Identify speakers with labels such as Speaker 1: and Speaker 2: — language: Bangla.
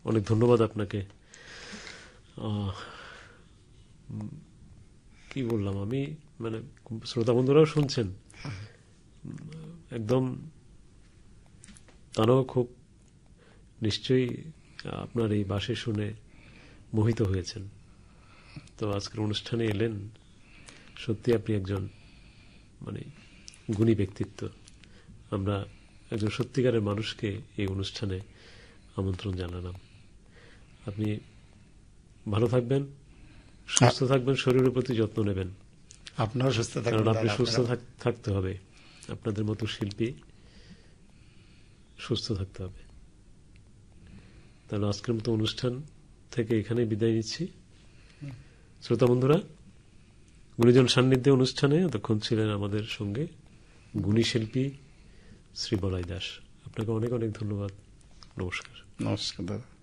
Speaker 1: অনেক ধন্যবাদ আপনাকে। কি বললাম আমি, মানে শ্রোতা বন্ধুরাও শুনছেন, একদম তারাও খুব নিশ্চয়ই আপনার এই বাসে শুনে মোহিত হয়েছেন। তো আজকের অনুষ্ঠানে এলেন, সত্যি আপনি একজন মানে গুণী ব্যক্তিত্ব। আমরা একজন সত্যিকারের মানুষকে এই অনুষ্ঠানে আমন্ত্রণ জানালাম। আপনি ভালো থাকবেন, সুস্থ থাকবেন, শরীরের প্রতি যত্ন নেবেন।
Speaker 2: আপনারও সুস্থ থাকবেন,
Speaker 1: কারণ আপনি সুস্থ থাকতে হবে, আপনাদের মতো শিল্পী সুস্থ থাকতে হবে। তাহলে আজকের মতো অনুষ্ঠান থেকে এখানে বিদায় নিচ্ছি। শ্রোতা বন্ধুরা, গুণীজন সান্নিধ্যে অনুষ্ঠানে এতক্ষণ ছিলেন আমাদের সঙ্গে গুণী শিল্পী শ্রী বলাই দাস। আপনাকে অনেক অনেক ধন্যবাদ। নমস্কার।
Speaker 2: নমস্কার দাদা।